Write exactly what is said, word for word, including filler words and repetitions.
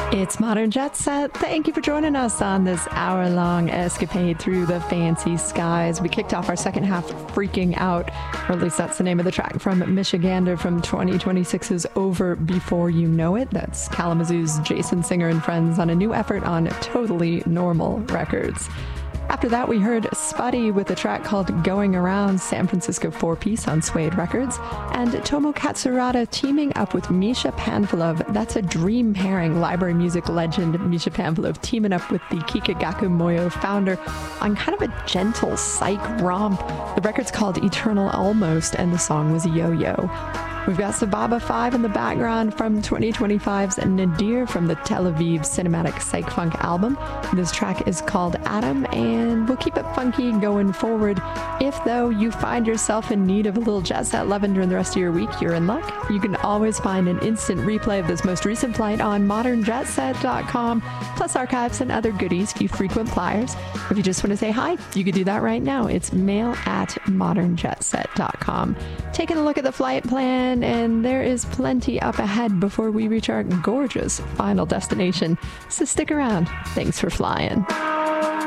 It's Modern Jet Set. Thank you for joining us on this hour-long escapade through the fancy skies. We kicked off our second half freaking out, or at least that's the name of the track from Michigander from twenty twenty-six's Over Before You Know It. That's Kalamazoo's Jason Singer and Friends on a new effort on Totally Normal Records. After that, we heard Spuddy with a track called Going Around, San Francisco four-piece on Suede Records, and Tomo Katsurada teaming up with Misha Panfilov. That's a dream pairing, library music legend Misha Panfilov teaming up with the Kikagaku Moyo founder on kind of a gentle psych romp. The record's called Eternal Almost, and the song was Yo-Yo. We've got Sababa five in the background from twenty twenty-five's Nadir from the Tel Aviv Cinematic Psych Funk album. This track is called Atom, and we'll keep it funky going forward. If, though, you find yourself in need of a little jet set loving during the rest of your week, you're in luck. You can always find an instant replay of this most recent flight on modern jet set dot com, plus archives and other goodies if you frequent flyers. If you just want to say hi, you can do that right now. It's mail at modern jet set dot com. Taking a look at the flight plan, and there is plenty up ahead before we reach our gorgeous final destination. So stick around. Thanks for flying.